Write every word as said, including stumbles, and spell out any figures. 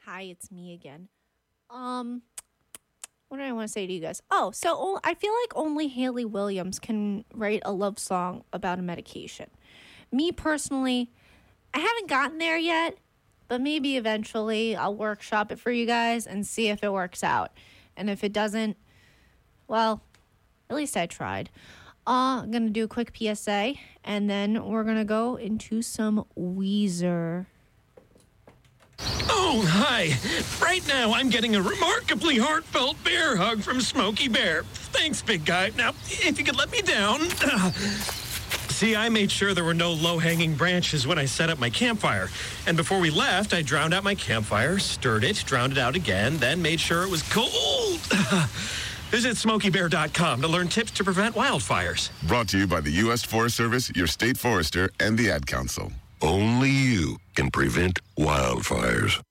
Hi, it's me again. Um, what do I want to say to you guys? Oh, so o- I feel like only Haley Williams can write a love song about a medication. Me personally, I haven't gotten there yet, but maybe eventually I'll workshop it for you guys and see if it works out. And if it doesn't, well, at least I tried. Uh, I'm going to do a quick P S A, and then we're going to go into some Weezer. Oh, hi. Right now, I'm getting a remarkably heartfelt bear hug from Smokey Bear. Thanks, big guy. Now, if you could let me down. See, I made sure there were no low-hanging branches when I set up my campfire. And before we left, I drowned out my campfire, stirred it, drowned it out again, then made sure it was cold. Visit smokey bear dot com to learn tips to prevent wildfires. Brought to you by the U S Forest Service, your state forester, and the Ad Council. Only you can prevent wildfires.